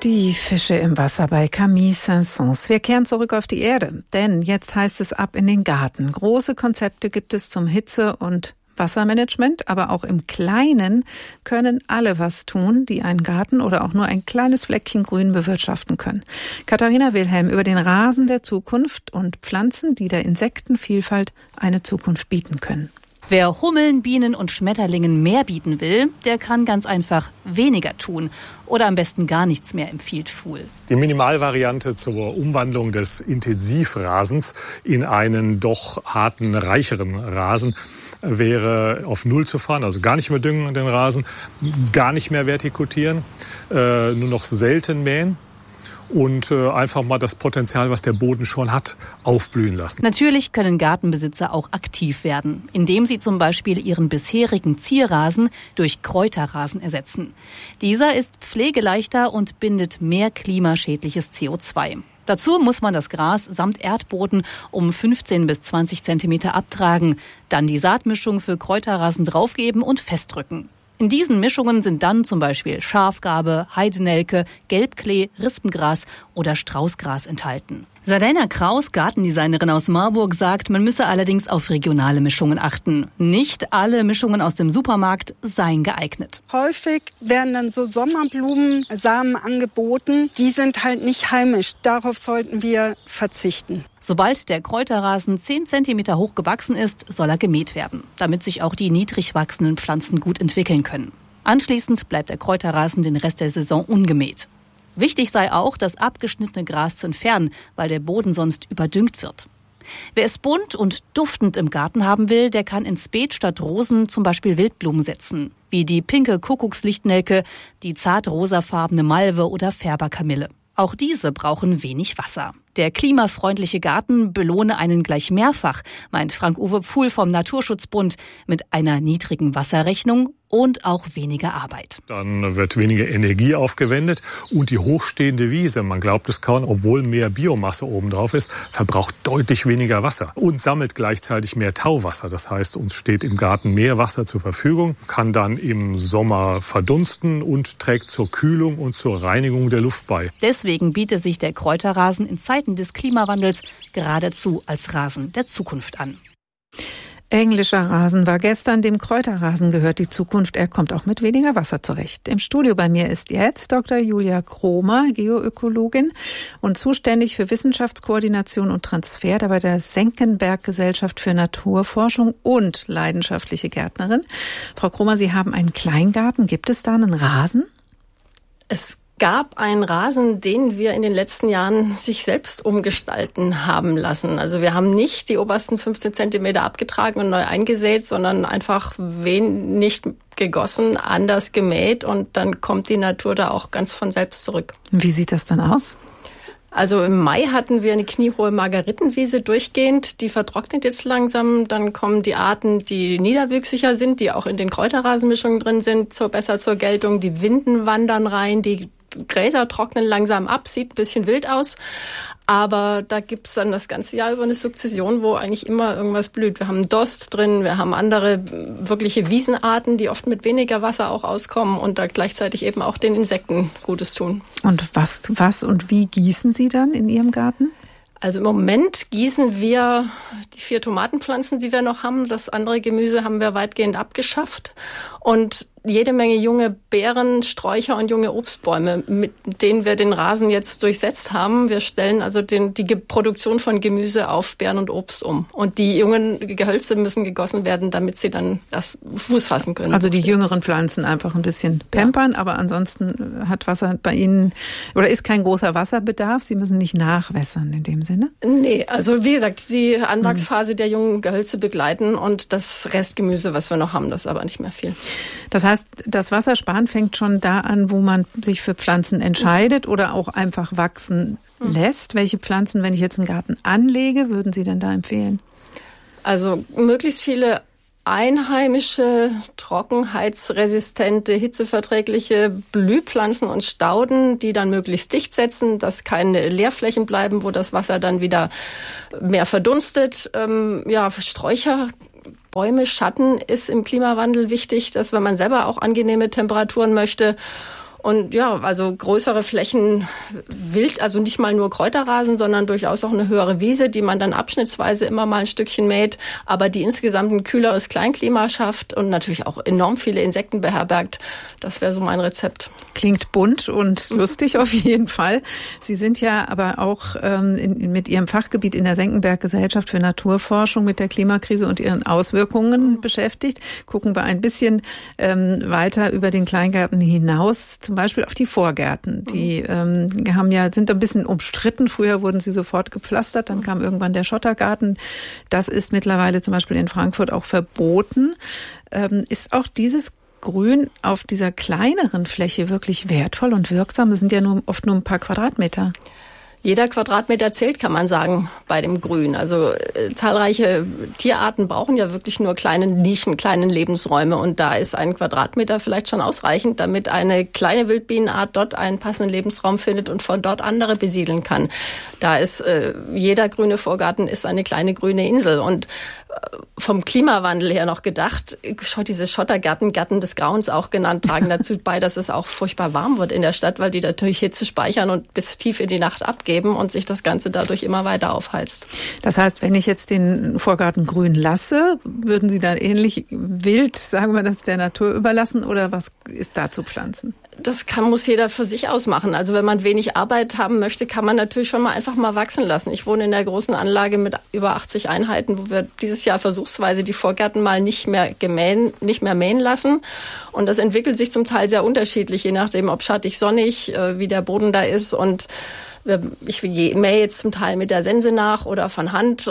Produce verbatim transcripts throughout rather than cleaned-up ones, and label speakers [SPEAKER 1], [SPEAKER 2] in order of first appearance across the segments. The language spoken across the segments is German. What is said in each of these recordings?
[SPEAKER 1] Die Fische im Wasser bei Camille Saint-Saëns. Wir kehren zurück auf die Erde, denn jetzt heißt es ab in den Garten. Große Konzepte gibt es zum Hitze- und Wassermanagement, aber auch im Kleinen können alle was tun, die einen Garten oder auch nur ein kleines Fleckchen Grün bewirtschaften können. Katharina Wilhelm über den Rasen der Zukunft und Pflanzen, die der Insektenvielfalt eine Zukunft bieten können.
[SPEAKER 2] Wer Hummeln, Bienen und Schmetterlingen mehr bieten will, der kann ganz einfach weniger tun. Oder am besten gar nichts mehr, empfiehlt Fuhl.
[SPEAKER 3] Die Minimalvariante zur Umwandlung des Intensivrasens in einen doch artenreicheren Rasen wäre auf Null zu fahren, also gar nicht mehr düngen den Rasen, gar nicht mehr vertikutieren, äh, nur noch selten mähen. Und äh, einfach mal das Potenzial, was der Boden schon hat, aufblühen lassen.
[SPEAKER 2] Natürlich können Gartenbesitzer auch aktiv werden, indem sie zum Beispiel ihren bisherigen Zierrasen durch Kräuterrasen ersetzen. Dieser ist pflegeleichter und bindet mehr klimaschädliches C O zwei. Dazu muss man das Gras samt Erdboden um fünfzehn bis zwanzig Zentimeter abtragen, dann die Saatmischung für Kräuterrasen draufgeben und festdrücken. In diesen Mischungen sind dann zum Beispiel Schafgarbe, Heidenelke, Gelbklee, Rispengras oder Straußgras enthalten. Sardina Kraus, Gartendesignerin aus Marburg, sagt, man müsse allerdings auf regionale Mischungen achten. Nicht alle Mischungen aus dem Supermarkt seien geeignet.
[SPEAKER 4] Häufig werden dann so Sommerblumensamen angeboten. Die sind halt nicht heimisch. Darauf sollten wir verzichten.
[SPEAKER 2] Sobald der Kräuterrasen zehn Zentimeter hoch gewachsen ist, soll er gemäht werden, damit sich auch die niedrig wachsenden Pflanzen gut entwickeln können. Anschließend bleibt der Kräuterrasen den Rest der Saison ungemäht. Wichtig sei auch, das abgeschnittene Gras zu entfernen, weil der Boden sonst überdüngt wird. Wer es bunt und duftend im Garten haben will, der kann ins Beet statt Rosen zum Beispiel Wildblumen setzen, wie die pinke Kuckuckslichtnelke, die zart rosafarbene Malve oder Färberkamille. Auch diese brauchen wenig Wasser. Der klimafreundliche Garten belohne einen gleich mehrfach, meint Frank-Uwe Pfuhl vom Naturschutzbund, mit einer niedrigen Wasserrechnung und auch weniger Arbeit.
[SPEAKER 3] Dann wird weniger Energie aufgewendet und die hochstehende Wiese, man glaubt es kaum, obwohl mehr Biomasse oben drauf ist, verbraucht deutlich weniger Wasser und sammelt gleichzeitig mehr Tauwasser. Das heißt, uns steht im Garten mehr Wasser zur Verfügung, kann dann im Sommer verdunsten und trägt zur Kühlung und zur Reinigung der Luft bei.
[SPEAKER 2] Deswegen bietet sich der Kräuterrasen in Zeiten des Klimawandels geradezu als Rasen der Zukunft an.
[SPEAKER 1] Englischer Rasen war gestern, dem Kräuterrasen gehört die Zukunft. Er kommt auch mit weniger Wasser zurecht. Im Studio bei mir ist jetzt Doktor Julia Kromer, Geoökologin und zuständig für Wissenschaftskoordination und Transfer bei der Senckenberg-Gesellschaft für Naturforschung und leidenschaftliche Gärtnerin. Frau Kromer, Sie haben einen Kleingarten. Gibt es da einen Rasen?
[SPEAKER 5] Es gab einen Rasen, den wir in den letzten Jahren sich selbst umgestalten haben lassen. Also wir haben nicht die obersten fünfzehn Zentimeter abgetragen und neu eingesät, sondern einfach wen nicht gegossen, anders gemäht und dann kommt die Natur da auch ganz von selbst zurück.
[SPEAKER 1] Wie sieht das dann aus?
[SPEAKER 5] Also im Mai hatten wir eine kniehohe Margaritenwiese durchgehend, die vertrocknet jetzt langsam. Dann kommen die Arten, die niederwüchsiger sind, die auch in den Kräuterrasenmischungen drin sind, so besser zur Geltung. Die Winden wandern rein, die Gräser trocknen langsam ab, sieht ein bisschen wild aus. Aber da gibt's dann das ganze Jahr über eine Sukzession, wo eigentlich immer irgendwas blüht. Wir haben Dost drin, wir haben andere wirkliche Wiesenarten, die oft mit weniger Wasser auch auskommen und da gleichzeitig eben auch den Insekten Gutes tun.
[SPEAKER 1] Und was, was und wie gießen Sie dann in Ihrem Garten?
[SPEAKER 5] Also im Moment gießen wir die vier Tomatenpflanzen, die wir noch haben. Das andere Gemüse haben wir weitgehend abgeschafft. Und jede Menge junge Beeren, Sträucher und junge Obstbäume, mit denen wir den Rasen jetzt durchsetzt haben. Wir stellen also den, die Produktion von Gemüse auf Beeren und Obst um. Und die jungen Gehölze müssen gegossen werden, damit sie dann das Fuß fassen können.
[SPEAKER 1] Also die jüngeren Pflanzen einfach ein bisschen pampern, ja. Aber ansonsten hat Wasser bei Ihnen, oder ist kein großer Wasserbedarf? Sie müssen nicht nachwässern in dem Sinne?
[SPEAKER 5] Nee, also wie gesagt, die Anwachsphase mhm. der jungen Gehölze begleiten und das Restgemüse, was wir noch haben, das ist aber nicht mehr viel.
[SPEAKER 1] Das heißt, das Wassersparen fängt schon da an, wo man sich für Pflanzen entscheidet oder auch einfach wachsen lässt. Welche Pflanzen, wenn ich jetzt einen Garten anlege, würden Sie denn da empfehlen?
[SPEAKER 5] Also möglichst viele einheimische, trockenheitsresistente, hitzeverträgliche Blühpflanzen und Stauden, die dann möglichst dicht setzen, dass keine Leerflächen bleiben, wo das Wasser dann wieder mehr verdunstet. Ähm, ja, Sträucher, Bäume, Schatten ist im Klimawandel wichtig, dass wenn man selber auch angenehme Temperaturen möchte. Und ja, also größere Flächen Wild, also nicht mal nur Kräuterrasen, sondern durchaus auch eine höhere Wiese, die man dann abschnittsweise immer mal ein Stückchen mäht, aber die insgesamt ein kühleres Kleinklima schafft und natürlich auch enorm viele Insekten beherbergt. Das wäre so mein Rezept.
[SPEAKER 1] Klingt bunt und lustig auf jeden Fall. Sie sind ja aber auch ähm, in, mit Ihrem Fachgebiet in der Senckenberg-Gesellschaft für Naturforschung mit der Klimakrise und ihren Auswirkungen beschäftigt. Gucken wir ein bisschen ähm, weiter über den Kleingarten hinaus, zum Beispiel auf die Vorgärten. Die ähm, haben ja, sind ein bisschen umstritten. Früher wurden sie sofort gepflastert, dann kam irgendwann der Schottergarten. Das ist mittlerweile zum Beispiel in Frankfurt auch verboten. Ähm, ist auch dieses Grün auf dieser kleineren Fläche wirklich wertvoll und wirksam? Das sind ja nur, oft nur ein paar Quadratmeter.
[SPEAKER 5] Jeder Quadratmeter zählt, kann man sagen, bei dem Grün. Also äh, zahlreiche Tierarten brauchen ja wirklich nur kleine Nischen, kleine Lebensräume. Und da ist ein Quadratmeter vielleicht schon ausreichend, damit eine kleine Wildbienenart dort einen passenden Lebensraum findet und von dort andere besiedeln kann. Da ist äh, jeder grüne Vorgarten ist eine kleine grüne Insel. Und äh, vom Klimawandel her noch gedacht, schaut diese Schottergärten, Gärten des Grauens auch genannt, tragen dazu bei, dass es auch furchtbar warm wird in der Stadt, weil die natürlich Hitze speichern und bis tief in die Nacht abgeben und sich das Ganze dadurch immer weiter aufheizt.
[SPEAKER 1] Das heißt, wenn ich jetzt den Vorgarten grün lasse, würden Sie dann ähnlich wild, sagen wir das, der Natur überlassen oder was ist da zu pflanzen?
[SPEAKER 5] Das kann, muss jeder für sich ausmachen. Also wenn man wenig Arbeit haben möchte, kann man natürlich schon mal einfach mal wachsen lassen. Ich wohne in der großen Anlage mit über achtzig Einheiten, wo wir dieses Jahr versuchsweise die Vorgärten mal nicht mehr gemähen, nicht mehr mähen lassen. Und das entwickelt sich zum Teil sehr unterschiedlich, je nachdem, ob schattig, sonnig, wie der Boden da ist. Und ich mähe jetzt zum Teil mit der Sense nach oder von Hand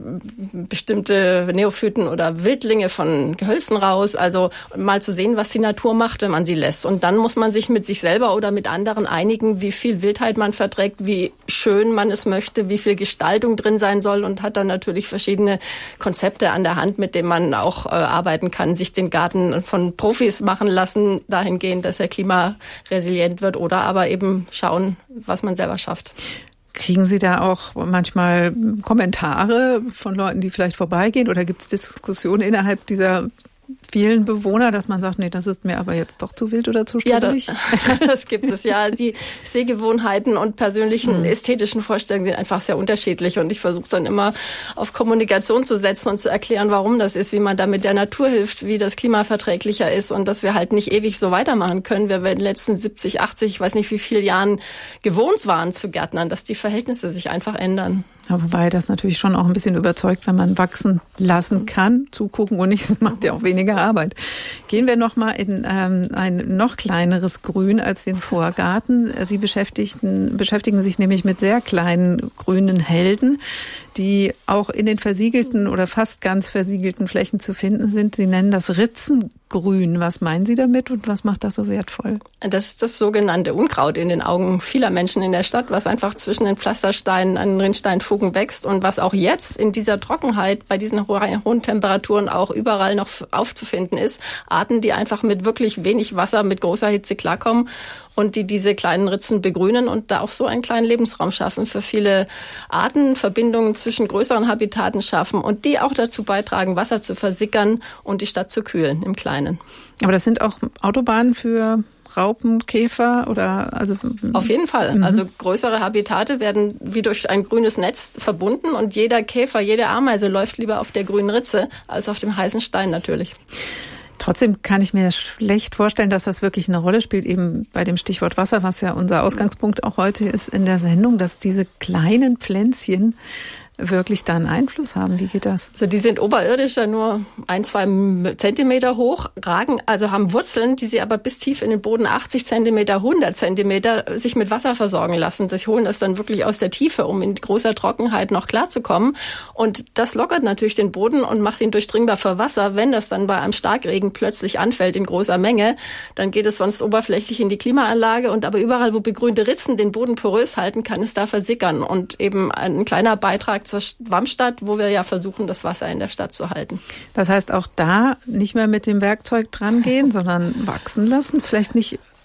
[SPEAKER 5] bestimmte Neophyten oder Wildlinge von Gehölzen raus. Also mal zu sehen, was die Natur macht, wenn man sie lässt. Und dann muss man sich mit sich selber oder mit anderen einigen, wie viel Wildheit man verträgt, wie schön man es möchte, wie viel Gestaltung drin sein soll und hat dann natürlich verschiedene Konzepte an der Hand, mit denen man auch äh, arbeiten kann, sich den Garten von Profis machen lassen, dahingehend, dass er klimaresilient wird oder aber eben schauen, was man selber schafft.
[SPEAKER 1] Kriegen Sie da auch manchmal Kommentare von Leuten, die vielleicht vorbeigehen oder gibt es Diskussionen innerhalb dieser vielen Bewohner, dass man sagt, nee, das ist mir aber jetzt doch zu wild oder zu strubbelig?
[SPEAKER 5] Ja, das, das gibt es ja. Die Sehgewohnheiten und persönlichen mhm. ästhetischen Vorstellungen sind einfach sehr unterschiedlich und ich versuche dann immer auf Kommunikation zu setzen und zu erklären, warum das ist, wie man da mit der Natur hilft, wie das klimaverträglicher ist und dass wir halt nicht ewig so weitermachen können, wie wir in den letzten siebzig, achtzig, ich weiß nicht wie viele Jahren gewohnt waren zu Gärtnern, dass die Verhältnisse sich einfach ändern.
[SPEAKER 1] Ja, wobei das natürlich schon auch ein bisschen überzeugt, wenn man wachsen lassen kann, zugucken und nicht, das macht ja auch weniger Arbeit. Gehen wir noch mal in ähm, ein noch kleineres Grün als den Vorgarten. Sie beschäftigen, beschäftigen sich nämlich mit sehr kleinen grünen Helden, die auch in den versiegelten oder fast ganz versiegelten Flächen zu finden sind. Sie nennen das Ritzengrün. Was meinen Sie damit und was macht das so wertvoll?
[SPEAKER 5] Das ist das sogenannte Unkraut in den Augen vieler Menschen in der Stadt, was einfach zwischen den Pflastersteinen an den Rinnsteinfugen wächst und was auch jetzt in dieser Trockenheit bei diesen hohen Temperaturen auch überall noch aufzufinden ist. Arten, die einfach mit wirklich wenig Wasser, mit großer Hitze klarkommen und die diese kleinen Ritzen begrünen und da auch so einen kleinen Lebensraum schaffen für viele Arten, Verbindungen zwischen größeren Habitaten schaffen und die auch dazu beitragen, Wasser zu versickern und die Stadt zu kühlen im Kleinen.
[SPEAKER 1] Aber das sind auch Autobahnen für Raupen, Käfer oder also
[SPEAKER 5] auf jeden Fall. Mhm. Also größere Habitate werden wie durch ein grünes Netz verbunden und jeder Käfer, jede Ameise läuft lieber auf der grünen Ritze als auf dem heißen Stein natürlich.
[SPEAKER 1] Trotzdem kann ich mir schlecht vorstellen, dass das wirklich eine Rolle spielt, eben bei dem Stichwort Wasser, was ja unser Ausgangspunkt auch heute ist in der Sendung, dass diese kleinen Pflänzchen wirklich da einen Einfluss haben. Wie geht das?
[SPEAKER 5] Also die sind oberirdisch ja nur ein, zwei Zentimeter hoch, ragen, also haben Wurzeln, die sie aber bis tief in den Boden achtzig Zentimeter, hundert Zentimeter sich mit Wasser versorgen lassen. Sie holen das dann wirklich aus der Tiefe, um in großer Trockenheit noch klarzukommen. Und das lockert natürlich den Boden und macht ihn durchdringbar für Wasser. Wenn das dann bei einem Starkregen plötzlich anfällt in großer Menge, dann geht es sonst oberflächlich in die Klimaanlage und aber überall, wo begrünte Ritzen den Boden porös halten, kann es da versickern. Und eben ein kleiner Beitrag zur Schwammstadt, wo wir ja versuchen, das Wasser in der Stadt zu halten.
[SPEAKER 1] Das heißt, auch da nicht mehr mit dem Werkzeug dran gehen, sondern wachsen lassen. Ist vielleicht nicht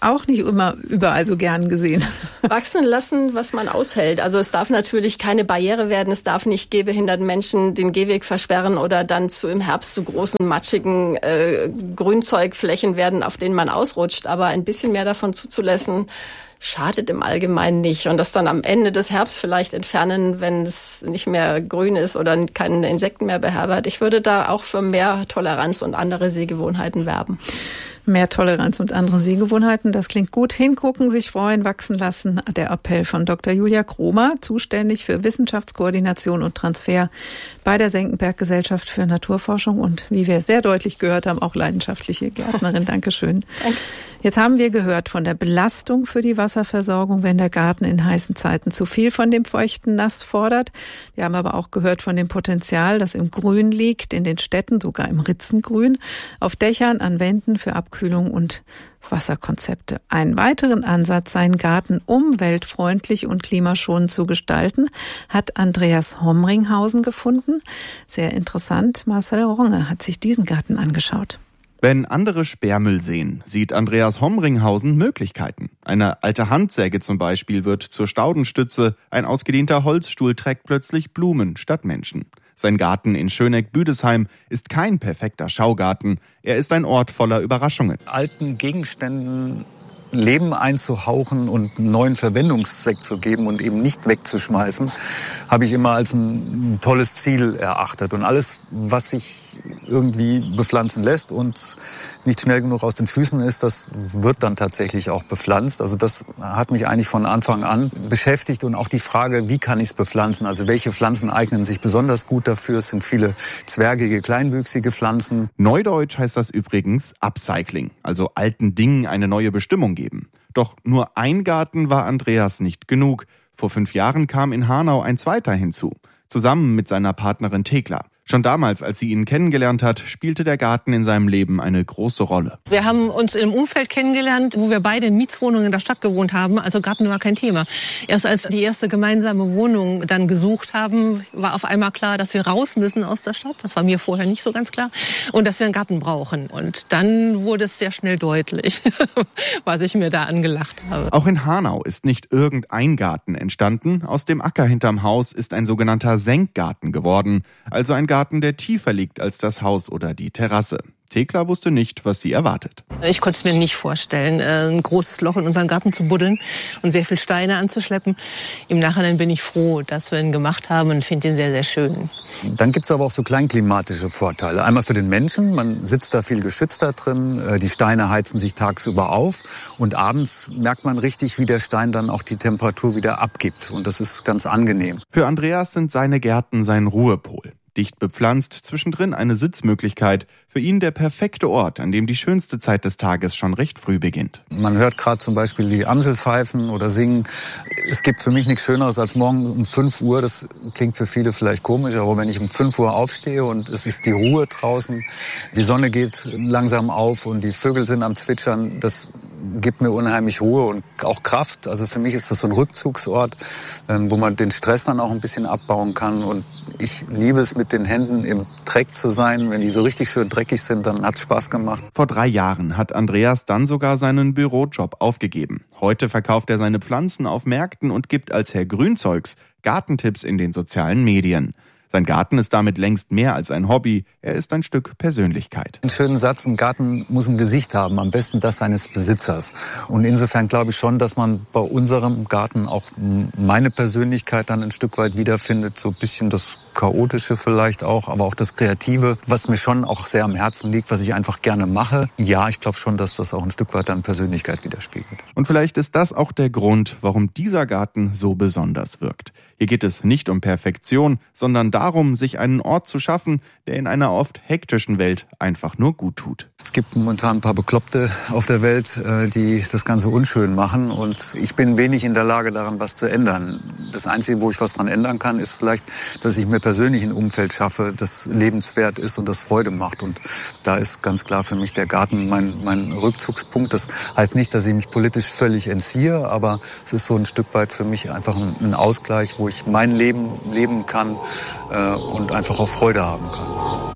[SPEAKER 1] auch nicht immer überall so gern gesehen.
[SPEAKER 5] Wachsen lassen, was man aushält. Also es darf natürlich keine Barriere werden. Es darf nicht gehbehinderten Menschen den Gehweg versperren oder dann zu im Herbst zu großen, matschigen äh, Grünzeugflächen werden, auf denen man ausrutscht. Aber ein bisschen mehr davon zuzulassen, schadet im Allgemeinen nicht. Und das dann am Ende des Herbst vielleicht entfernen, wenn es nicht mehr grün ist oder keine Insekten mehr beherbergt. Ich würde da auch für mehr Toleranz und andere Sehgewohnheiten werben.
[SPEAKER 1] Mehr Toleranz und andere Sehgewohnheiten, das klingt gut. Hingucken, sich freuen, wachsen lassen. Der Appell von Doktor Julia Kromer, zuständig für Wissenschaftskoordination und Transfer bei der Senckenberg-Gesellschaft für Naturforschung und, wie wir sehr deutlich gehört haben, auch leidenschaftliche Gärtnerin. Dankeschön. Danke. Jetzt haben wir gehört von der Belastung für die Wasserversorgung, wenn der Garten in heißen Zeiten zu viel von dem feuchten Nass fordert. Wir haben aber auch gehört von dem Potenzial, das im Grün liegt, in den Städten, sogar im Ritzengrün, auf Dächern, an Wänden für Abkühlung und Wasserkonzepte. Einen weiteren Ansatz, seinen Garten umweltfreundlich und klimaschonend zu gestalten, hat Andreas Homringhausen gefunden. Sehr interessant. Marcel Ronge hat sich diesen Garten angeschaut.
[SPEAKER 6] Wenn andere Sperrmüll sehen, sieht Andreas Homringhausen Möglichkeiten. Eine alte Handsäge zum Beispiel wird zur Staudenstütze, ein ausgedehnter Holzstuhl trägt plötzlich Blumen statt Menschen. Sein Garten in Schöneck-Büdesheim ist kein perfekter Schaugarten. Er ist ein Ort voller Überraschungen.
[SPEAKER 7] Alten Gegenständen Leben einzuhauchen und einen neuen Verwendungszweck zu geben und eben nicht wegzuschmeißen, habe ich immer als ein tolles Ziel erachtet. Und alles, was sich irgendwie bepflanzen lässt und nicht schnell genug aus den Füßen ist, das wird dann tatsächlich auch bepflanzt. Also das hat mich eigentlich von Anfang an beschäftigt und auch die Frage, wie kann ich es bepflanzen? Also welche Pflanzen eignen sich besonders gut dafür? Es sind viele zwergige, kleinwüchsige Pflanzen.
[SPEAKER 6] Neudeutsch heißt das übrigens Upcycling, also alten Dingen eine neue Bestimmung geben. Doch nur ein Garten war Andreas nicht genug. Vor fünf Jahren kam in Hanau ein zweiter hinzu, zusammen mit seiner Partnerin Thekla. Schon damals, als sie ihn kennengelernt hat, spielte der Garten in seinem Leben eine große Rolle.
[SPEAKER 8] Wir haben uns im Umfeld kennengelernt, wo wir beide in Mietswohnungen in der Stadt gewohnt haben. Also Garten war kein Thema. Erst als wir die erste gemeinsame Wohnung dann gesucht haben, war auf einmal klar, dass wir raus müssen aus der Stadt. Das war mir vorher nicht so ganz klar. Und dass wir einen Garten brauchen. Und dann wurde es sehr schnell deutlich, was ich mir da angelacht habe.
[SPEAKER 6] Auch in Hanau ist nicht irgendein Garten entstanden. Aus dem Acker hinterm Haus ist ein sogenannter Senkgarten geworden. Also ein Garten, der tiefer liegt als das Haus oder die Terrasse. Thekla wusste nicht, was sie erwartet.
[SPEAKER 8] Ich konnte es mir nicht vorstellen, ein großes Loch in unseren Garten zu buddeln und sehr viel Steine anzuschleppen. Im Nachhinein bin ich froh, dass wir ihn gemacht haben und finde ihn sehr, sehr schön.
[SPEAKER 7] Dann gibt es aber auch so kleinklimatische Vorteile. Einmal für den Menschen, man sitzt da viel geschützter drin, die Steine heizen sich tagsüber auf und abends merkt man richtig, wie der Stein dann auch die Temperatur wieder abgibt. Und das ist ganz angenehm.
[SPEAKER 6] Für Andreas sind seine Gärten sein Ruhepol. Dicht bepflanzt, zwischendrin eine Sitzmöglichkeit. Für ihn der perfekte Ort, an dem die schönste Zeit des Tages schon recht früh beginnt.
[SPEAKER 7] Man hört gerade zum Beispiel die Amsel pfeifen oder singen. Es gibt für mich nichts Schöneres als morgen um fünf Uhr. Das klingt für viele vielleicht komisch, aber wenn ich um fünf Uhr aufstehe und es ist die Ruhe draußen, die Sonne geht langsam auf und die Vögel sind am Zwitschern, das gibt mir unheimlich Ruhe und auch Kraft. Also für mich ist das so ein Rückzugsort, wo man den Stress dann auch ein bisschen abbauen kann. Und ich liebe es, mit den Händen im Dreck zu sein. Wenn die so richtig schön dreckig sind, dann hat es Spaß gemacht.
[SPEAKER 6] Vor drei Jahren hat Andreas dann sogar seinen Bürojob aufgegeben. Heute verkauft er seine Pflanzen auf Märkten und gibt als Herr Grünzeugs Gartentipps in den sozialen Medien. Sein Garten ist damit längst mehr als ein Hobby, er ist ein Stück Persönlichkeit.
[SPEAKER 7] Einen schönen Satz, ein Garten muss ein Gesicht haben, am besten das seines Besitzers. Und insofern glaube ich schon, dass man bei unserem Garten auch meine Persönlichkeit dann ein Stück weit wiederfindet, so ein bisschen das Chaotische vielleicht auch, aber auch das Kreative, was mir schon auch sehr am Herzen liegt, was ich einfach gerne mache. Ja, ich glaube schon, dass das auch ein Stück weit dann Persönlichkeit widerspiegelt.
[SPEAKER 6] Und vielleicht ist das auch der Grund, warum dieser Garten so besonders wirkt. Hier geht es nicht um Perfektion, sondern darum, sich einen Ort zu schaffen, der in einer oft hektischen Welt einfach nur gut tut.
[SPEAKER 7] Es gibt momentan ein paar Bekloppte auf der Welt, die das Ganze unschön machen und ich bin wenig in der Lage, daran was zu ändern. Das Einzige, wo ich was dran ändern kann, ist vielleicht, dass ich mir persönlich ein Umfeld schaffe, das lebenswert ist und das Freude macht. Und da ist ganz klar für mich der Garten mein, mein Rückzugspunkt. Das heißt nicht, dass ich mich politisch völlig entziehe, aber es ist so ein Stück weit für mich einfach ein Ausgleich, wo ich mein Leben leben kann äh, und einfach auch Freude haben kann.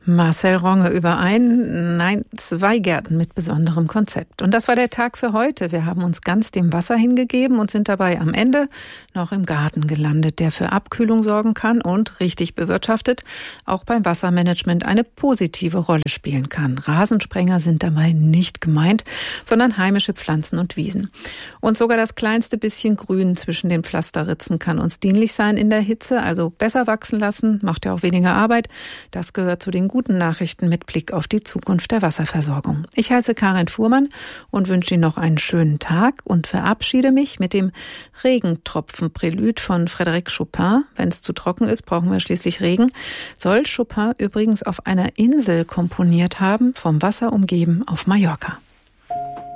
[SPEAKER 1] Marcel Ronge über ein, nein, zwei Gärten mit besonderem Konzept. Und das war der Tag für heute. Wir haben uns ganz dem Wasser hingegeben und sind dabei am Ende noch im Garten gelandet, der für Abkühlung sorgen kann und, richtig bewirtschaftet, auch beim Wassermanagement eine positive Rolle spielen kann. Rasensprenger sind dabei nicht gemeint, sondern heimische Pflanzen und Wiesen. Und sogar das kleinste bisschen Grün zwischen den Pflasterritzen kann uns dienlich sein in der Hitze, also besser wachsen lassen, macht ja auch weniger Arbeit. Das gehört zu den guten Guten Nachrichten mit Blick auf die Zukunft der Wasserversorgung. Ich heiße Karin Fuhrmann und wünsche Ihnen noch einen schönen Tag und verabschiede mich mit dem Regentropfen-Prälude von Frédéric Chopin. Wenn es zu trocken ist, brauchen wir schließlich Regen. Soll Chopin übrigens auf einer Insel komponiert haben, vom Wasser umgeben auf Mallorca.